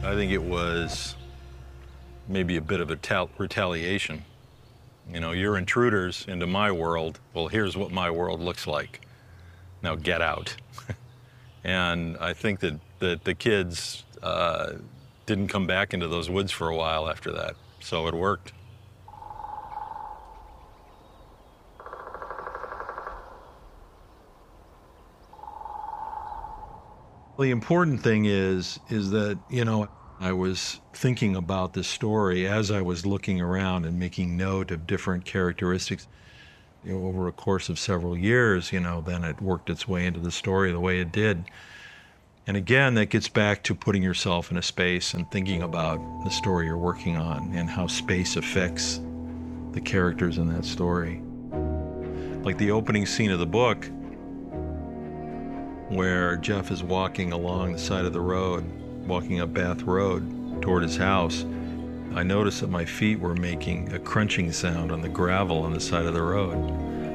I think it was maybe a bit of a retaliation. You know, you're intruders into my world. Well, here's what my world looks like. Now get out. And I think that the kids didn't come back into those woods for a while after that. So it worked. The important thing is that, you know, I was thinking about this story as I was looking around and making note of different characteristics. You know, over a course of several years, you know, then it worked its way into the story the way it did. And again, that gets back to putting yourself in a space and thinking about the story you're working on and how space affects the characters in that story. Like the opening scene of the book, where Jeff is walking along the side of the road, walking up Bath Road toward his house. I noticed that my feet were making a crunching sound on the gravel on the side of the road.